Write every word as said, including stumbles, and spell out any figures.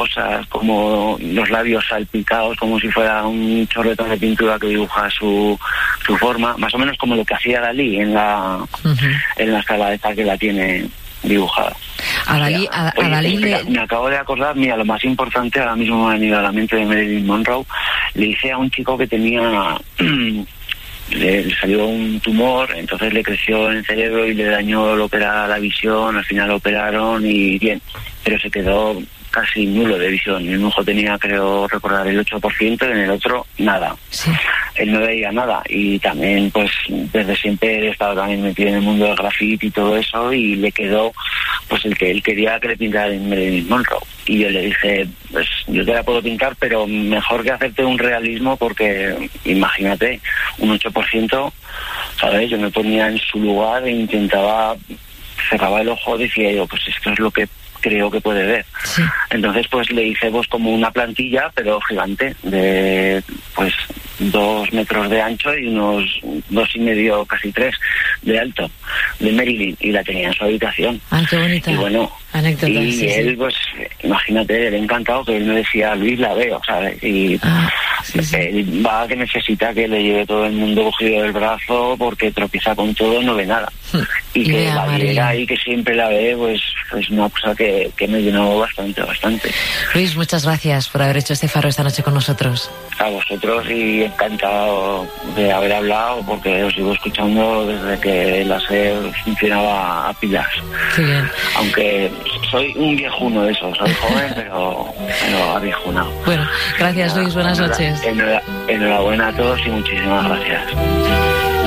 cosas, como los labios salpicados, como si fuera un chorretón de pintura que dibuja su, su forma, más o menos como lo que hacía Dalí en la, uh-huh. en la sala esta que la tiene dibujada. A Dalí, a, a Oye, Dalí espera, le... me acabo de acordar, mira, lo más importante ahora mismo me ha venido a la mente de Marilyn Monroe. Le hice a un chico que tenía le, le salió un tumor, entonces le creció en el cerebro y le dañó lo que era la visión. Al final lo operaron y bien, pero se quedó casi nulo de visión. En un ojo tenía, creo recordar, el ocho por ciento y en el otro nada. Sí. Él no veía nada y también, pues, desde siempre he estado también metido en el mundo del graffiti y todo eso, y le quedó, pues, el que él quería que le pintara en Marilyn Monroe. Y yo le dije, pues, yo te la puedo pintar, pero mejor que hacerte un realismo, porque, imagínate, un ocho por ciento, ¿sabes? Yo me ponía en su lugar e intentaba, cerraba el ojo, decía yo, pues esto es lo que creo que puede ver. Sí. Entonces, pues le hice pues como una plantilla, pero gigante, de pues dos metros de ancho y unos dos y medio, casi tres, de alto, de Marilyn, y la tenía en su habitación. Ah, qué bonita. Y bueno, anécdota, y sí, él, sí. pues, imagínate, él encantado, que él me decía, Luis, la veo, ¿sabes? Y ah, sí, sí. él va que necesita que le lleve todo el mundo cogido del brazo, porque tropieza con todo, no ve nada. Y, y que la viera y que siempre la ve, pues es una cosa que, que me llenó bastante, bastante. Luis, muchas gracias por haber hecho este faro esta noche con nosotros. A vosotros, y encantado de haber hablado, porque os sigo escuchando desde que el láser funcionaba a pilas. Qué bien. Aunque soy un viejuno de eso, soy joven, pero, pero aviejunado. Bueno, gracias Luis, buenas noches. Enhorabuena a todos y muchísimas gracias.